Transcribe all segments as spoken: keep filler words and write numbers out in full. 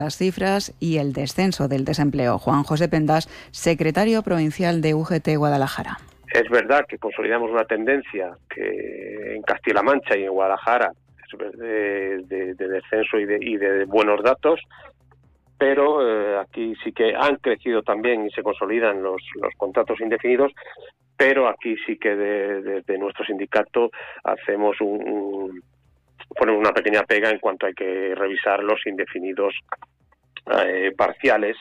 las cifras y el descenso del desempleo. Juan José Pendas, secretario provincial de U G T Guadalajara. Es verdad que consolidamos una tendencia que en Castilla-La Mancha y en Guadalajara es de, de, de descenso y de, y de buenos datos, pero eh, aquí sí que han crecido también y se consolidan los, los contratos indefinidos, pero aquí sí que desde de, de nuestro sindicato hacemos un, un ponemos una pequeña pega en cuanto hay que revisar los indefinidos eh, parciales,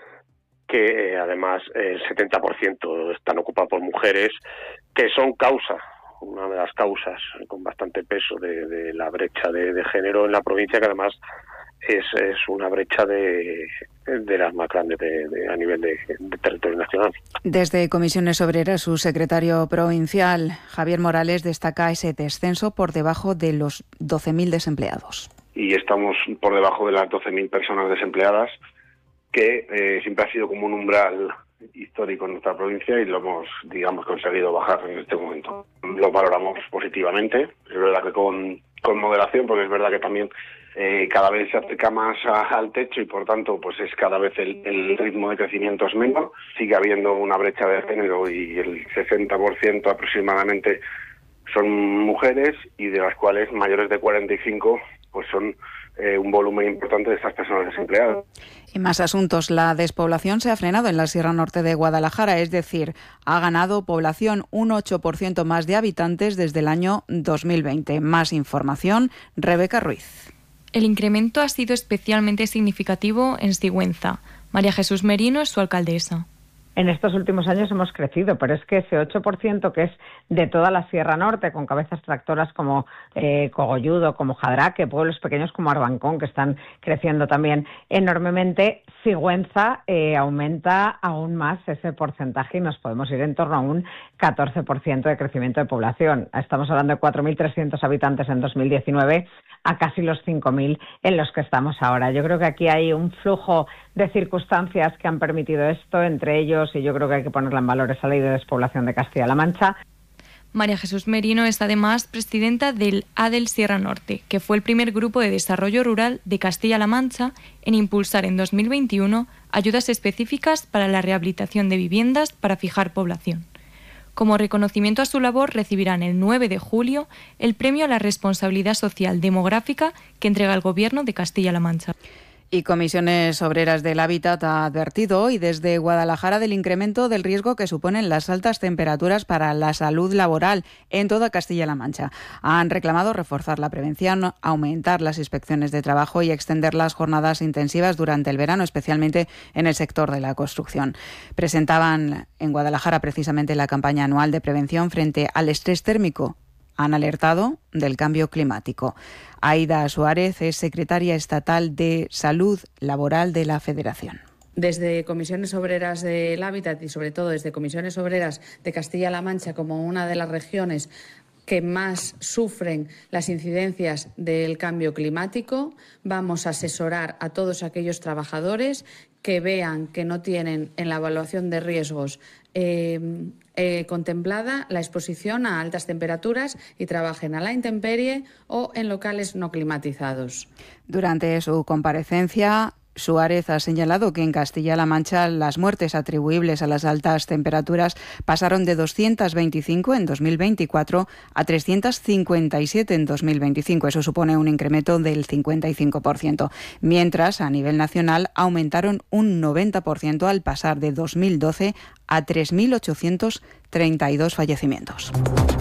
que eh, además el setenta por ciento están ocupados por mujeres, que son causa, una de las causas con bastante peso de, de la brecha de, de género en la provincia, que además es, es una brecha de, de las más grandes de, de, a nivel de, de territorio nacional. Desde Comisiones Obreras, su secretario provincial, Javier Morales, destaca ese descenso por debajo de los doce mil desempleados. Y estamos por debajo de las doce mil personas desempleadas, que eh, siempre ha sido como un umbral histórico en nuestra provincia y lo hemos, digamos, conseguido bajar en este momento. Lo valoramos positivamente, es verdad que con, con moderación, porque es verdad que también eh, cada vez se acerca más a, al techo y por tanto pues es cada vez el, el ritmo de crecimiento es menor. Sigue habiendo una brecha de género y el sesenta por ciento aproximadamente son mujeres, y de las cuales mayores de cuarenta y cinco pues son eh, un volumen importante de estas personas desempleadas. Y más asuntos. La despoblación se ha frenado en la Sierra Norte de Guadalajara, es decir, ha ganado población un ocho por ciento más de habitantes desde el año dos mil veinte. Más información, Rebeca Ruiz. El incremento ha sido especialmente significativo en Sigüenza. María Jesús Merino es su alcaldesa. En estos últimos años hemos crecido, pero es que ese ocho por ciento que es de toda la Sierra Norte, con cabezas tractoras como eh, Cogolludo, como Jadraque, pueblos pequeños como Arbancón, que están creciendo también enormemente, Sigüenza eh, aumenta aún más ese porcentaje y nos podemos ir en torno a un catorce por ciento de crecimiento de población. Estamos hablando de cuatro mil trescientos habitantes en dos mil diecinueve a casi los cinco mil en los que estamos ahora. Yo creo que aquí hay un flujo de circunstancias que han permitido esto, entre ellos, y yo creo que hay que ponerla en valor, esa ley de despoblación de Castilla-La Mancha. María Jesús Merino es además presidenta del A D E L Sierra Norte, que fue el primer grupo de desarrollo rural de Castilla-La Mancha en impulsar en dos mil veintiuno ayudas específicas para la rehabilitación de viviendas para fijar población. Como reconocimiento a su labor, recibirán el nueve de julio el Premio a la Responsabilidad Social Demográfica que entrega el Gobierno de Castilla-La Mancha. Y Comisiones Obreras del Hábitat ha advertido hoy desde Guadalajara del incremento del riesgo que suponen las altas temperaturas para la salud laboral en toda Castilla-La Mancha. Han reclamado reforzar la prevención, aumentar las inspecciones de trabajo y extender las jornadas intensivas durante el verano, especialmente en el sector de la construcción. Presentaban en Guadalajara precisamente la campaña anual de prevención frente al estrés térmico. Han alertado del cambio climático. Aida Suárez es secretaria estatal de Salud Laboral de la Federación. Desde Comisiones Obreras del Hábitat y sobre todo desde Comisiones Obreras de Castilla-La Mancha, como una de las regiones que más sufren las incidencias del cambio climático, vamos a asesorar a todos aquellos trabajadores que vean que no tienen en la evaluación de riesgos eh, eh, contemplada la exposición a altas temperaturas y trabajen a la intemperie o en locales no climatizados. Durante su comparecencia, Suárez ha señalado que en Castilla-La Mancha las muertes atribuibles a las altas temperaturas pasaron de doscientas veinticinco en dos mil veinticuatro a trescientas cincuenta y siete en dos mil veinticinco. Eso supone un incremento del cincuenta y cinco por ciento. Mientras, a nivel nacional, aumentaron un noventa por ciento al pasar de dos mil doce a tres mil ochocientos treinta y dos fallecimientos.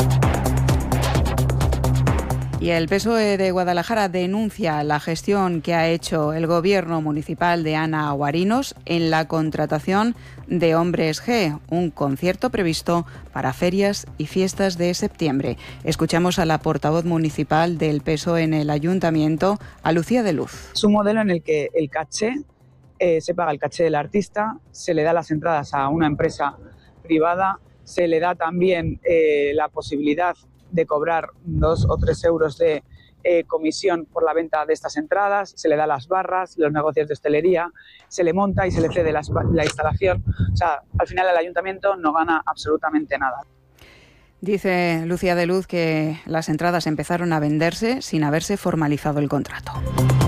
Y el P S O E de Guadalajara denuncia la gestión que ha hecho el gobierno municipal de Ana Guarinos en la contratación de Hombres G, un concierto previsto para ferias y fiestas de septiembre. Escuchamos a la portavoz municipal del P S O E en el ayuntamiento, a Lucía de Luz. Es un modelo en el que el caché, eh, se paga el caché del artista, se le da las entradas a una empresa privada, se le da también eh, la posibilidad de cobrar dos o tres euros de eh, comisión por la venta de estas entradas, se le da las barras, los negocios de hostelería, se le monta y se le cede la, la instalación. O sea, al final el ayuntamiento no gana absolutamente nada. Dice Lucía de Luz que las entradas empezaron a venderse sin haberse formalizado el contrato.